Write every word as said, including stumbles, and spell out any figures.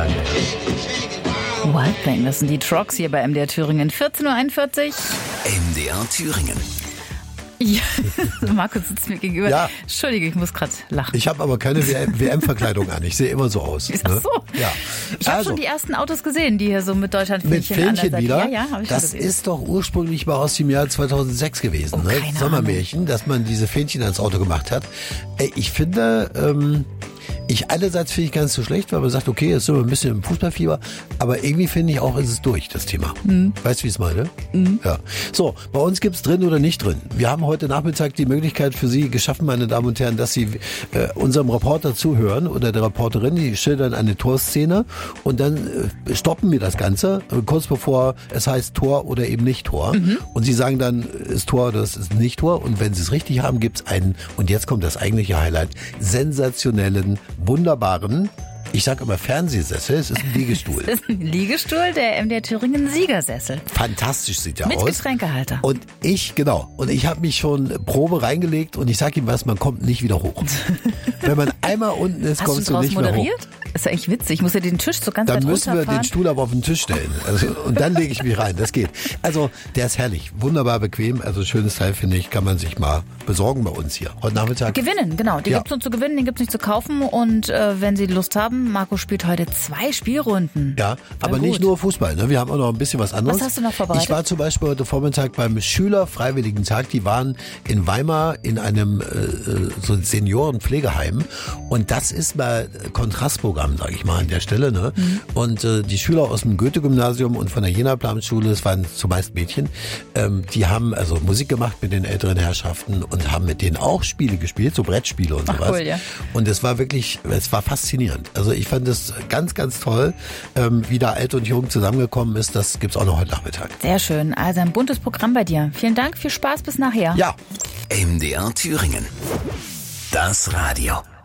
Deutschland. Wild Thing, das sind die Trucks hier bei M D R Thüringen. vierzehn Uhr einundvierzig. M D R Thüringen. Ja, Markus sitzt mir gegenüber. Ja. Entschuldige, ich muss gerade lachen. Ich habe aber keine W M-Verkleidung an. Ich sehe immer so aus. Ne? Ach so. Ja. Ich habe Also, schon die ersten Autos gesehen, die hier so mit mit Deutschland-Fähnchen an der Fähnchen Seite. wieder. Ja, ja, habe ich das schon gesehen. ist doch ursprünglich mal aus dem Jahr zweitausendsechs gewesen. Oh, ne? keine Sommermärchen, dass man diese Fähnchen ans Auto gemacht hat. Ey, ich finde, ähm, ich einerseits finde ich gar nicht so schlecht, weil man sagt, okay, jetzt sind wir ein bisschen im Fußballfieber, aber irgendwie finde ich auch, ist es durch, das Thema. Mhm. Weißt du, wie ich es meine? Mhm. Ja. So, bei uns gibt's drin oder nicht drin. Wir haben heute Nachmittag die Möglichkeit für Sie geschaffen, meine Damen und Herren, dass Sie äh, unserem Reporter zuhören oder der Reporterin, die schildern eine Torszene und dann äh, stoppen wir das Ganze, äh, kurz bevor es heißt Tor oder eben nicht Tor. Mhm. Und Sie sagen dann, ist Tor oder es ist nicht Tor. Und wenn Sie es richtig haben, gibt's einen, und jetzt kommt das eigentliche Highlight, sensationellen, wunderbaren, ich sag immer Fernsehsessel, es ist ein Liegestuhl. Das ist ein Liegestuhl, der M D R Thüringen Siegersessel. Fantastisch sieht er Mit aus. Mit Getränkehalter. Und ich, genau, und ich habe mich schon Probe reingelegt und ich sag ihm was, man kommt nicht wieder hoch. Wenn man einmal unten ist, Hast kommst du du draus nicht mehr hoch. moderiert? Ist ja eigentlich witzig. Ich muss ja den Tisch so ganz Dann weit müssen wir runterfahren. den Stuhl aber auf den Tisch stellen. Also, und dann lege ich mich rein. Das geht. Also, der ist herrlich. Wunderbar bequem. Also, schönes Teil, finde ich, kann man sich mal besorgen bei uns hier. Heute Nachmittag. Gewinnen, genau. Den Ja. gibt's nur zu gewinnen, den gibt's nicht zu kaufen. Und äh, wenn Sie Lust haben, Marco spielt heute zwei Spielrunden. Ja, aber gut. nicht nur Fußball. Ne? Wir haben auch noch ein bisschen was anderes. Was hast du noch vorbereitet? Ich war zum Beispiel heute Vormittag beim Schülerfreiwilligentag. Die waren in Weimar in einem äh, so Seniorenpflegeheim. Und das ist mal Kontrastprogramm, sage ich mal, an der Stelle. Ne? Mhm. Und äh, die Schüler aus dem Goethe-Gymnasium und von der Jena-Planschule, es waren zumeist Mädchen, ähm, die haben also Musik gemacht mit den älteren Herrschaften und haben mit denen auch Spiele gespielt, so Brettspiele und Ach, sowas. cool, ja. Und es war wirklich, es war faszinierend. Also ich fand es ganz, ganz toll, ähm, wie da alt und jung zusammengekommen ist. Das gibt's auch noch heute Nachmittag. Sehr schön. Also ein buntes Programm bei dir. Vielen Dank, viel Spaß, bis nachher. Ja. M D R Thüringen. Das Radio.